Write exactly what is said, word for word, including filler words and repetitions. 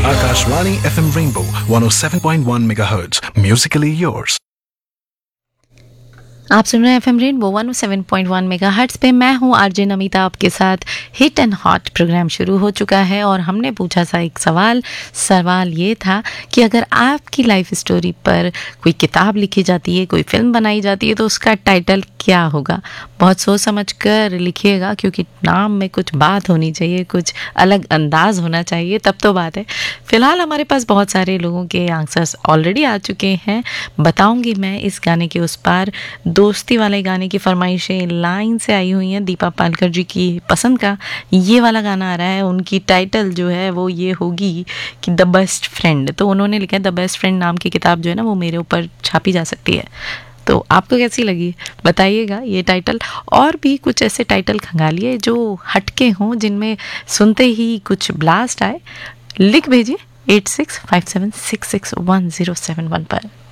Akashvani F M Rainbow one oh seven point one megahertz. Musically yours. आप सुन रहे हैं F M rainbow one O seven point one megahertz पे। मैं हूं RJ Namita, आपके साथ हिट एंड हॉट प्रोग्राम शुरू हो चुका है और हमने पूछा था एक सवाल। सवाल ये था कि अगर आपकी लाइफ स्टोरी पर कोई किताब लिखी जाती है, कोई फिल्म बनाई जाती है, तो उसका टाइटल क्या होगा। बहुत सोच समझ कर लिखिएगा, क्योंकि नाम में कुछ बात होनी चाहिए, कुछ अलग अंदाज होना चाहिए, तब तो बात है। फ़िलहाल हमारे पास बहुत सारे लोगों के आंसर्स ऑलरेडी आ चुके हैं। बताऊंगी मैं इस गाने के उस पार। दोस्ती वाले गाने की फरमाइशें लाइन से आई हुई हैं। दीपा पालकर जी की पसंद का ये वाला गाना आ रहा है। उनकी टाइटल जो है वो ये होगी कि द बेस्ट फ्रेंड। तो उन्होंने लिखा है द बेस्ट फ्रेंड नाम की किताब जो है ना, वो मेरे ऊपर छापी जा सकती है। तो आपको कैसी लगी बताइएगा ये टाइटल। और भी कुछ ऐसे टाइटल खंगालिए जो हटके हों, जिनमें सुनते ही कुछ ब्लास्ट आए। लिख भेजिए eight six five seven six six one zero seven one पर।